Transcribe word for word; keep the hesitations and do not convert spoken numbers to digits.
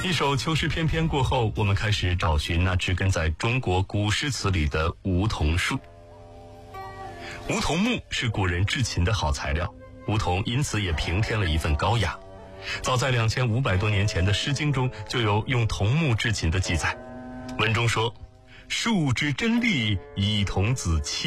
一首秋诗翩翩过后，我们开始找寻那植根在中国古诗词里的梧桐树。梧桐木是古人制琴的好材料，梧桐因此也平添了一份高雅。早在两千五百多年前的《诗经》中就有用桐木制琴的记载。文中说：“树之真丽，以桐子气。”